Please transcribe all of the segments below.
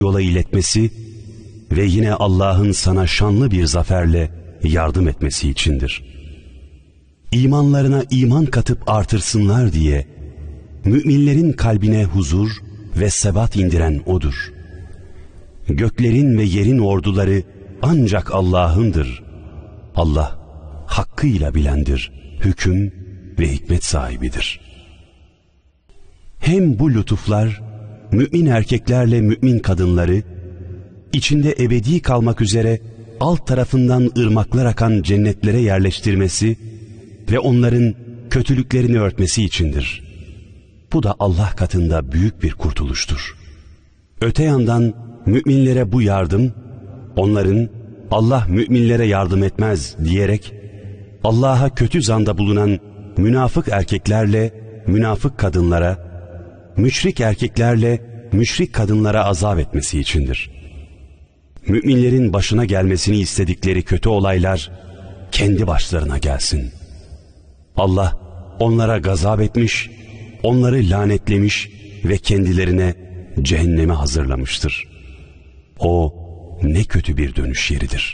yola iletmesi ve yine Allah'ın sana şanlı bir zaferle yardım etmesi içindir. İmanlarına iman katıp artırsınlar diye müminlerin kalbine huzur ve sebat indiren O'dur. Göklerin ve yerin orduları ancak Allah'ındır. Allah hakkıyla bilendir, hüküm ve hikmet sahibidir. Hem bu lütuflar mümin erkeklerle mümin kadınları içinde ebedi kalmak üzere alt tarafından ırmaklar akan cennetlere yerleştirmesi ve onların kötülüklerini örtmesi içindir. Bu da Allah katında büyük bir kurtuluştur. Öte yandan müminlere bu yardım, onların Allah müminlere yardım etmez diyerek Allah'a kötü zanda bulunan münafık erkeklerle münafık kadınlara, müşrik erkeklerle müşrik kadınlara azap etmesi içindir. Müminlerin başına gelmesini istedikleri kötü olaylar kendi başlarına gelsin. Allah onlara gazap etmiş, onları lanetlemiş ve kendilerine cehenneme hazırlamıştır. O ne kötü bir dönüş yeridir.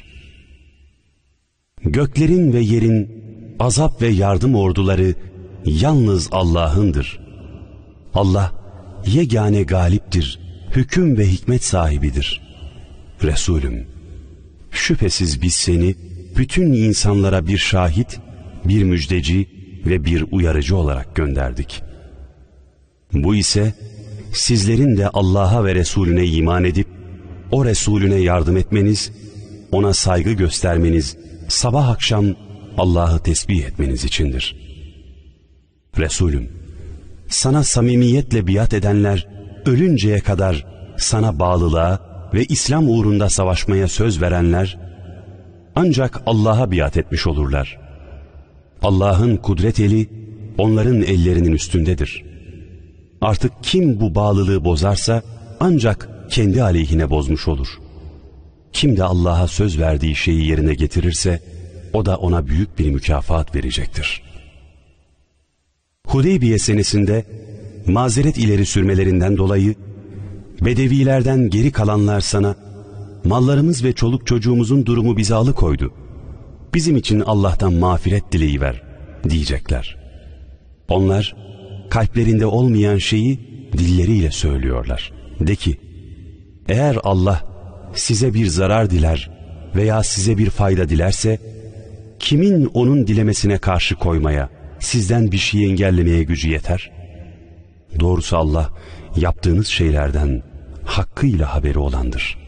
Göklerin ve yerin azap ve yardım orduları yalnız Allah'ındır. Allah yegane galiptir, hüküm ve hikmet sahibidir. Resulüm, şüphesiz biz seni bütün insanlara bir şahit, bir müjdeci ve bir uyarıcı olarak gönderdik. Bu ise sizlerin de Allah'a ve Resulüne iman edip o Resulüne yardım etmeniz, ona saygı göstermeniz, sabah akşam Allah'ı tesbih etmeniz içindir. Resulüm, sana samimiyetle biat edenler ölünceye kadar sana bağlılığa ve İslam uğrunda savaşmaya söz verenler ancak Allah'a biat etmiş olurlar. Allah'ın kudret eli onların ellerinin üstündedir. Artık kim bu bağlılığı bozarsa ancak kendi aleyhine bozmuş olur. Kim de Allah'a söz verdiği şeyi yerine getirirse o da ona büyük bir mükafat verecektir. Hudeybiye senesinde mazeret ileri sürmelerinden dolayı Bedevilerden geri kalanlar sana, mallarımız ve çoluk çocuğumuzun durumu bizi alıkoydu, bizim için Allah'tan mağfiret dileyiver diyecekler. Onlar kalplerinde olmayan şeyi dilleriyle söylüyorlar. De ki, eğer Allah size bir zarar diler veya size bir fayda dilerse, kimin onun dilemesine karşı koymaya, sizden bir şeyi engellemeye gücü yeter? Doğrusu Allah yaptığınız şeylerden hakkıyla haberi olandır.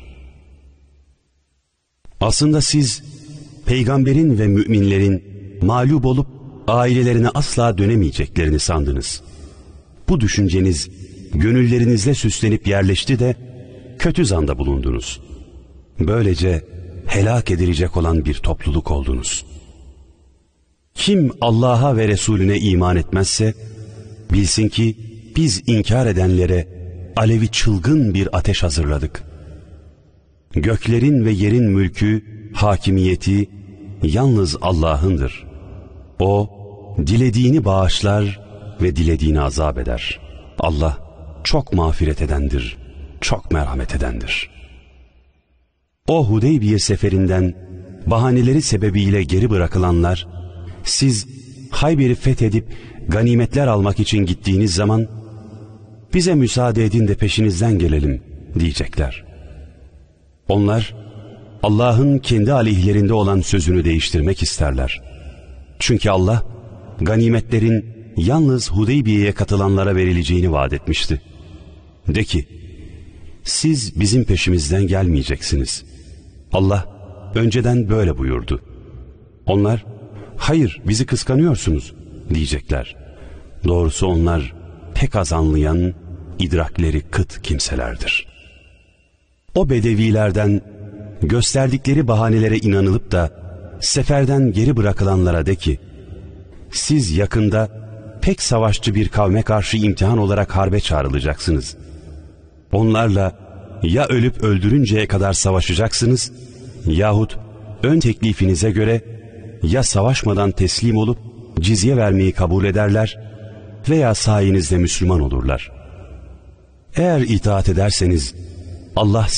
Aslında siz peygamberin ve müminlerin mağlup olup ailelerine asla dönemeyeceklerini sandınız. Bu düşünceniz gönüllerinizle süslenip yerleşti de kötü zanda bulundunuz. Böylece helak edilecek olan bir topluluk oldunuz. Kim Allah'a ve Resulüne iman etmezse bilsin ki biz inkar edenlere alevi çılgın bir ateş hazırladık. Göklerin ve yerin mülkü, hakimiyeti yalnız Allah'ındır. O dilediğini bağışlar ve dilediğini azap eder. Allah çok mağfiret edendir, çok merhamet edendir. O Hudeybiye seferinden bahaneleri sebebiyle geri bırakılanlar, siz Hayber'i fethedip ganimetler almak için gittiğiniz zaman bize müsaade edin de peşinizden gelelim diyecekler. Onlar Allah'ın kendi aleyhlerinde olan sözünü değiştirmek isterler. Çünkü Allah ganimetlerin yalnız Hudeybiye'ye katılanlara verileceğini vaat etmişti. De ki, siz bizim peşimizden gelmeyeceksiniz. Allah önceden böyle buyurdu. Onlar, hayır bizi kıskanıyorsunuz diyecekler. Doğrusu onlar pek az anlayan, idrakleri kıt kimselerdir. O bedevilerden gösterdikleri bahanelere inanılıp da seferden geri bırakılanlara de ki, siz yakında pek savaşçı bir kavme karşı imtihan olarak harbe çağrılacaksınız. Onlarla ya ölüp öldürünceye kadar savaşacaksınız yahut ön teklifinize göre ya savaşmadan teslim olup cizye vermeyi kabul ederler veya sayenizde Müslüman olurlar. Eğer itaat ederseniz Allah